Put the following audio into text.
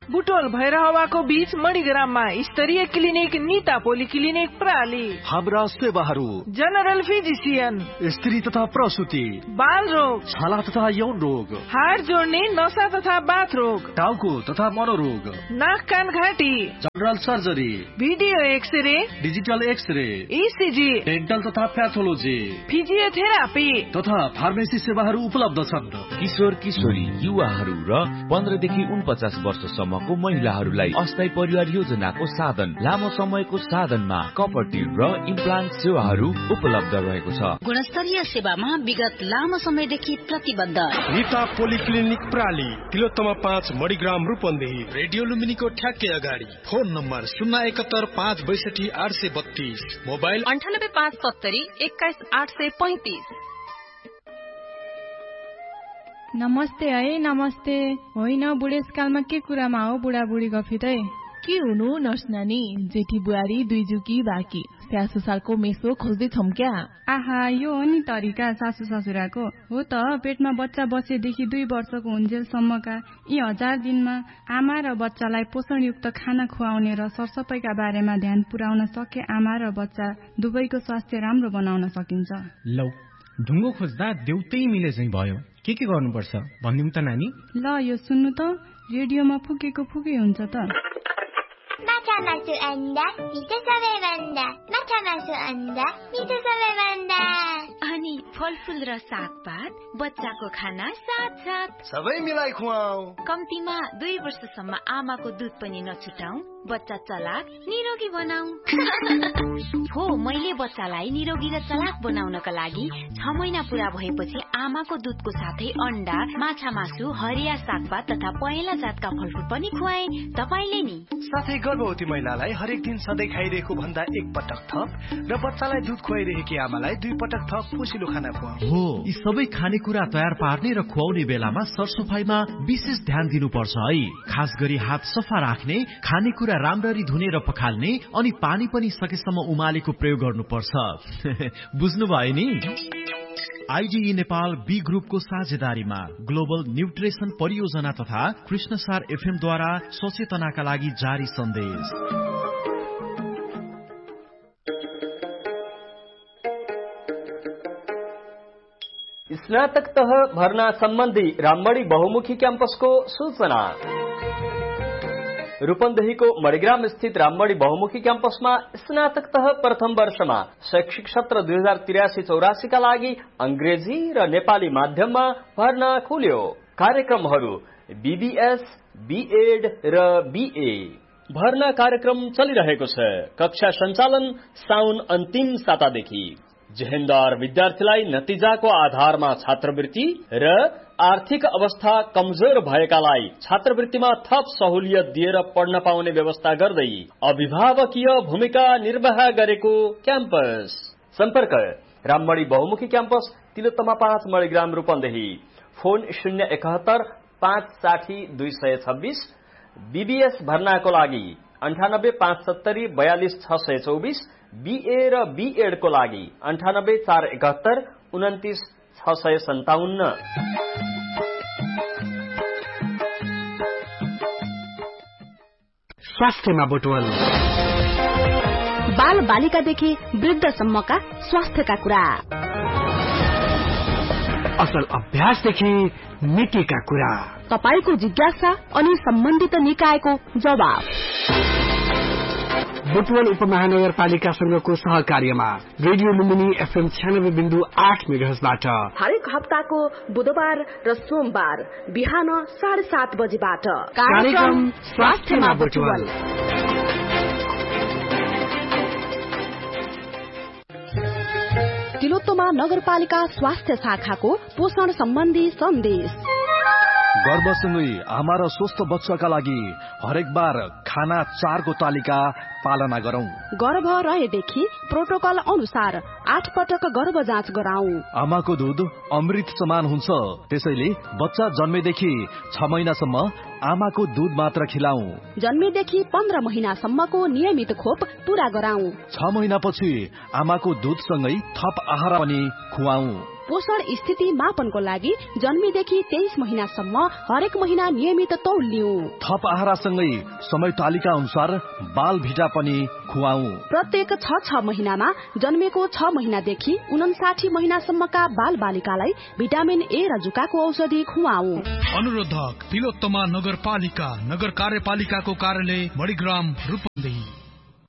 बुटोल भैरहवाको बीच मणिग्राममा स्तरीय clinic Nita polyclinic प्राली। हाम्रा सेवाहरू जनरल फिजिसियन, स्त्री तथा प्रसुति, बाल रोग, छाला तथा यौन रोग, हाड जोड्ने, नसा तथा बाथ रोग, टाउको तथा मनोरोग, नाक कान घाँटी, general surgery, video x-ray, digital x-ray, ECG, dental तथा प्याथोलोजी, फिजियोथेरापी तथा फार्मेसी सेवाहरू उपलब्ध छन्। किशोर किशोरी, युवाहरू र 15 देखि 49 वर्षसम्मको महिलाहरूलाई अस्थायी परिवार योजनाको साधन, लामो समयको साधनमा कपरटी र इम्प्लान्ट सेवाहरू उपलब्ध रहेको छ। गुणस्तरीय सेवामा विगत लामो समयदेखि प्रतिबद्ध निता पोलिक्लिनिक प्राली, तिलोत्तमा 5 मणिग्राम रूपन्देही, रेडियो लुम्बिनीको ठ्याक्कै अगाडि। Phone number 071 562 832, mobile 98 570 21 835। नमस्ते है, नमस्ते। होइन, बुढेसकालमा के कुरामा हो बुढाबुढी गफित है? के हुनु नर्स नानी, जेठी बुहारी दुई जुकी बाँकी, स्याहार सुसारको मेसो खोज्दै छौं क्या? आहा, यो हो नि तरिका सासू ससुराको। हो त, पेटमा बच्चा बसेदेखि 2 वर्षको हुन्जेलसम्मका यी 1000 दिनमा आमा र बच्चालाई पोषणयुक्त खाना खुवाउने र सरसफाइका बारेमा ध्यान पुर्याउन सके आमा र बच्चा दुवैको स्वास्थ्य राम्रो बनाउन सकिन्छ। लौ, ढुङ्गो खोज्दा देउतै मिले चाहिँ भयो। के गर्नुपर्छ भनिदिउँ त नानी? ल, यो सुन्नु त, रेडियोमा फुकेको फुकै हुन्छ त। माछा मासु अन्डा मिठो सबैभन्दा, माछा मासु अन्डा मिठो सबैभन्दा। अनि फलफुल र सागपात, बच्चाको खाना साथ साथ सबै मिलाई खुवाऊ। कम्तीमा 2 वर्षसम्म आमाको दुध पनि नछुटाऊ, बच्चा चलाक निरोगी बनाऊ। हो, मैले बच्चालाई निरोगी र चलाक बनाउनका लागि 6 महिना पूरा भएपछि आमाको दुधको साथै अन्डा, माछा मासु, हरिया सागपात तथा पहेँला जातका फलफुल पनि खुवाए। तपाईले नि साथै गर्भवती महिलालाई हरेक दिन सधैँ खाइरहेको भन्दा 1 पटक थप र बच्चालाई दुध खुवाइरहेकी आमालाई 2 पटक थप पोषिलो खाना खुवाऊ। हो, यी सबै खानेकुरा तयार पार्ने र खुवाउने बेलामा सरसफाइमा विशेष ध्यान दिनुपर्छ है। खास गरी हात सफा राख्ने, खानेकुरा राम्ररी धुने र पखाल्ने, अनि पानी पनि सकेसम्म उमालेको प्रयोग गर्नुपर्छ। बुझ्नुभयो नि? आइडिई नेपाल बी ग्रुपको साझेदारीमा ग्लोबल न्युट्रिसन परियोजना तथा कृष्णसार एफएम द्वारा सचेतनाका लागि जारी सन्देश। स्नातक तह भर्ना सम्बन्धी राममणी बहुमुखी क्याम्पसको सूचना। रूपन्देहीको मणिग्राम स्थित राममणी बहुमुखी क्याम्पसमा स्नातक तह प्रथम वर्षमा शैक्षिक सत्र 2083-84 का लागि अंग्रेजी र नेपाली माध्यममा भर्ना खुल्यो। कार्यक्रमहरू बीबीएस, बीएड र बीए। भर्ना कार्यक्रम चलिरहेको छ। कक्षा सञ्चालन साउन अन्तिम सातादेखि। जेहेन्दार विद्यार्थीलाई नतिजाको आधारमा छात्रवृत्ति र आर्थिक अवस्था कमजोर भएकालाई छात्रवृत्तिमा थप सहुलियत दिएर पढ्न पाउने व्यवस्था गर्दै अभिभावकीय भूमिका निर्वाह गरेको क्याम्पस। सम्पर्क राममणी बहुमुखी campus, Tilottama 5 Manigram Rupandehi. Phone 071 560 226। BBS भर्नाको लागि 98 570 42 624। बीए र बीएड को लागि 98 471 29 657। स्वास्थ्यमा बुटवल, बाल बालिकादेखि वृद्धसम्मका स्वास्थ्यका कुरा, असल अभ्यासदेखि नीतिका कुरा, तपाईको जिज्ञासा अनि सम्बन्धित निकायको जवाब। बुटवल उपमहानगरपालिकासँगको सहकार्यमा रेडियो लुम्बिनी एफएम 96.8 मेगाहर्जबाट हरेक हप्ताको बुधबार र सोमबार बिहान 7:30 बजेबाट कार्यक्रम स्वास्थ्यमा बुटवल। तिलोत्तमा नगरपालिका स्वास्थ्य शाखाको पोषण सम्बन्धी सन्देश। गर्भसँगै आमा र स्वस्थ बच्चाका लागि हरेक बार खाना 4 को तालिका पालना गरौं। गर्भ रहेदेखि प्रोटोकल अनुसार 8 पटक गर्भ जाँच गराऊ। आमाको दूध अमृत समान हुन्छ, त्यसैले बच्चा जन्मेदेखि 6 महिनासम्म आमाको दूध मात्र खिलाऊ। जन्मेदेखि 15 महिनासम्मको नियमित खोप पूरा गराऊ। 6 महिनापछि आमाको दूधसँगै थप आहार पनि खुवाऊ। पोषण स्थिति मापनको लागि जन्मीदेखि 23 महिनासम्म हरेक महिना नियमित तौल लिऊ। थप आहारसँगै समय तालिका अनुसार बाल भिटा पनि खुवाऊ। प्रत्येक 6 महिनामा जन्मेको 6 महिनादेखि 59 महिनासम्मका बाल बालिकालाई भिटामिन ए र जुकाको औषधि खुवाऊ। अनुरोधक तिलोत्तमा नगरपालिका नगर कार्यपालिकाको कार्यालय मणिग्राम रूपन्देही।